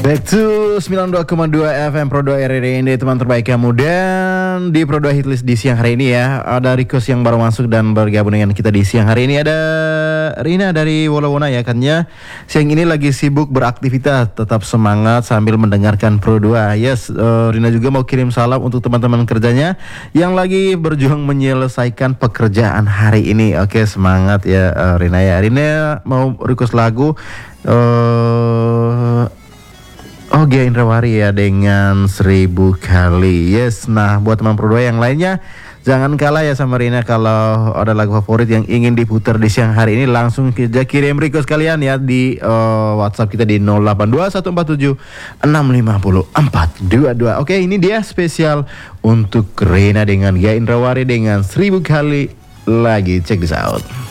Back to 92,2 FM Pro 2 RRI ini teman terbaik kamu. Dan di Pro 2 Hitlist di siang hari ini ya, ada request yang baru masuk dan bergabung dengan kita di siang hari ini. Ada Rina dari Wolowona ya, katanya siang ini lagi sibuk beraktivitas, tetap semangat sambil mendengarkan Pro 2. Yes, Rina juga mau kirim salam untuk teman-teman kerjanya yang lagi berjuang menyelesaikan pekerjaan hari ini. Oke, semangat ya Rina ya. Rina mau request lagu Gia Indrawari ya dengan 1000 kali. Yes, nah buat teman Pro 2 yang lainnya jangan kalah ya sama Rina. Kalau ada lagu favorit yang ingin diputar di siang hari ini, langsung kita kirim request kalian ya di WhatsApp kita di 082147650422. Oke, ini dia spesial untuk Rina dengan Gia Indrawari dengan 1000 kali lagi. Check this out.